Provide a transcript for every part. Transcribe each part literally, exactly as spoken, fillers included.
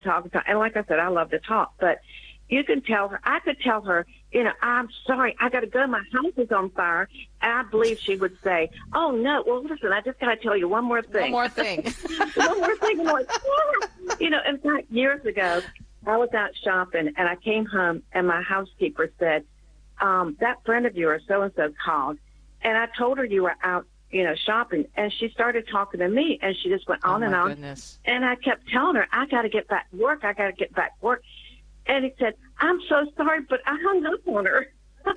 talk, talk. And like I said, I love to talk, but you can tell her, I could tell her, you know, I'm sorry, I got to go. My house is on fire. And I believe she would say, oh, no, well, listen, I just got to tell you one more thing. One more thing. One more thing. And I'm like, yeah. You know, in fact, years ago, I was out shopping, and I came home, and my housekeeper said, um, that friend of yours, so-and-so, called, and I told her you were out, you know, shopping, and she started talking to me, and she just went on oh and on. Goodness. And I kept telling her, I got to get back to work. I got to get back to work. And he said, I'm so sorry, but I hung up on her. And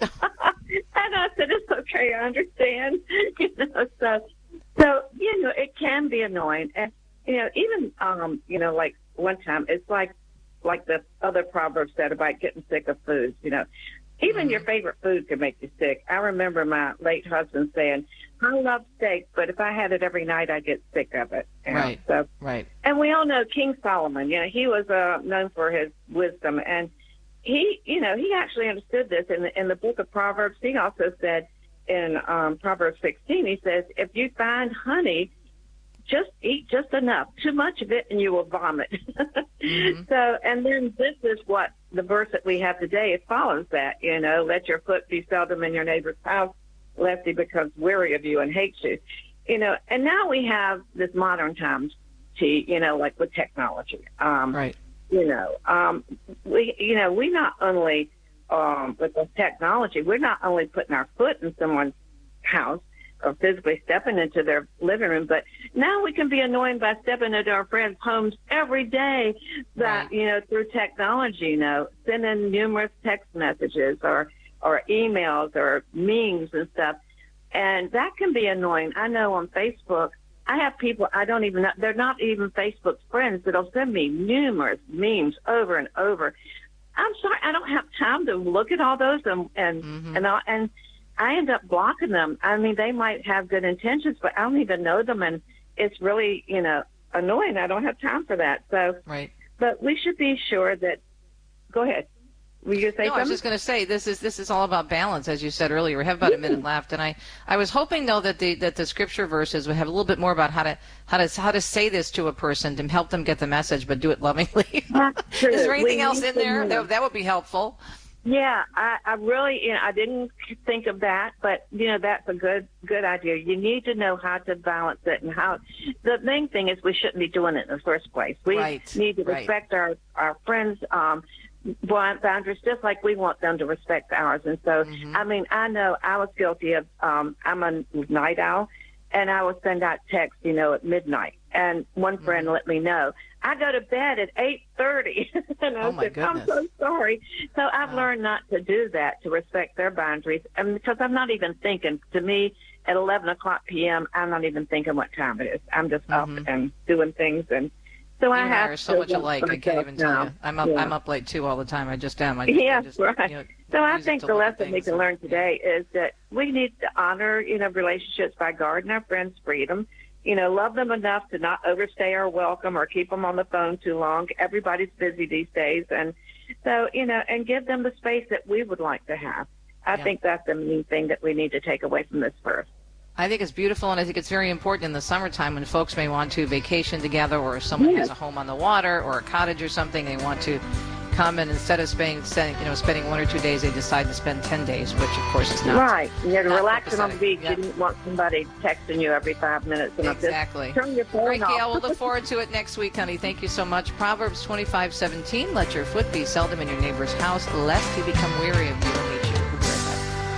I said, it's okay, I understand. You know, so, so, you know, it can be annoying. And, you know, even, um, you know, like one time, it's like, like the other proverb said about getting sick of foods, you know. Even mm-hmm. your favorite food can make you sick. I remember my late husband saying, I love steak, but if I had it every night, I'd get sick of it. You know? Right, so, right. And we all know King Solomon, you know, he was uh, known for his wisdom. And he, you know, he actually understood this. In the, in the book of Proverbs, he also said in um, Proverbs sixteen, he says, if you find honey, just eat just enough. Too much of it, and you will vomit. Mm-hmm. So, and then this is what the verse that we have today, it follows that, you know, let your foot be seldom in your neighbor's house, lest he becomes weary of you and hates you. You know, and now we have this modern times, T, you know, like with technology. Um, right. You know, um, we, you know, we not only, um, with the technology, we're not only putting our foot in someone's house, or physically stepping into their living room, but now we can be annoyed by stepping into our friends' homes every day that, right. you know, through technology, you know, sending numerous text messages or, or emails or memes and stuff. And that can be annoying. I know on Facebook, I have people I don't even know, they're not even Facebook friends, that'll send me numerous memes over and over. I'm sorry, I don't have time to look at all those and, and, mm-hmm. and, all, and, I end up blocking them. I mean, they might have good intentions, but I don't even know them, and it's really, you know, annoying. I don't have time for that. So, right. But we should be sure that. Go ahead. Were you going to say no, something? I was just going to say this is this is all about balance, as you said earlier. We have about a minute left, and I, I was hoping though that the that the scripture verses would have a little bit more about how to how to how to say this to a person to help them get the message, but do it lovingly. That's true. Is there anything we else in there that that would be helpful? Yeah, I, I really, you know, I didn't think of that, but, you know, that's a good, good idea. You need to know how to balance it and how, the main thing is we shouldn't be doing it in the first place. We right, need to right. respect our, our friends' um, boundaries just like we want them to respect ours. And so, mm-hmm. I mean, I know I was guilty of, um, I'm a night owl, and I would send out texts, you know, at midnight. And one friend mm-hmm. let me know, I go to bed at eight thirty. And I oh my said, goodness. I'm so sorry. So I've wow. learned not to do that, to respect their boundaries. And because I'm not even thinking, to me, at eleven o'clock p.m., I'm not even thinking what time it is. I'm just mm-hmm. up and doing things. And so you I and have I are so much alike. I can't even tell now. you. I'm up, yeah. I'm up late, too, all the time. I just am. I, yeah, I just, right. You know, so I think the lesson we can and, learn today yeah. is that we need to honor, you know, relationships by guarding our friends' freedom. You know, love them enough to not overstay our welcome or keep them on the phone too long. Everybody's busy these days. And so, you know, and give them the space that we would like to have. I yeah. think that's the main thing that we need to take away from this verse. I think it's beautiful, and I think it's very important in the summertime when folks may want to vacation together, or someone yes. has a home on the water or a cottage or something, they want to come, and instead of spending, you know, spending one or two days, they decide to spend ten days, which of course is not right. You're not relaxing on the beach. Yep. You didn't want somebody texting you every five minutes. And exactly. Just turn your phone Great, off. Gail. We'll look forward to it next week, honey. Thank you so much. Proverbs twenty-five seventeen. Let your foot be seldom in your neighbor's house, lest he become weary of you and meet you. We'll be right back.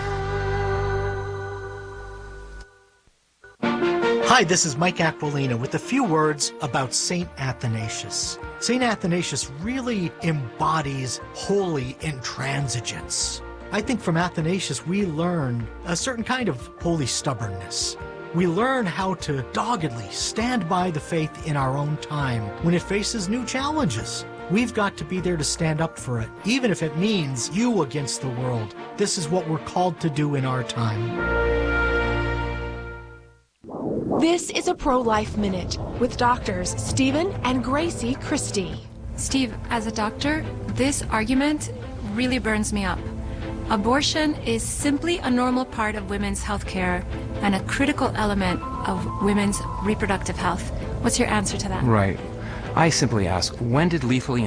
Hi, this is Mike Aquilina with a few words about Saint Athanasius. Saint Athanasius really embodies holy intransigence. I think from Athanasius we learn a certain kind of holy stubbornness. We learn how to doggedly stand by the faith in our own time when it faces new challenges. We've got to be there to stand up for it, even if it means you against the world. This is what we're called to do in our time. This is a Pro-Life Minute with doctors Stephen and Gracie Christie. Steve, as a doctor, this argument really burns me up. Abortion is simply a normal part of women's health care and a critical element of women's reproductive health. What's your answer to that? Right. I simply ask, when did lethally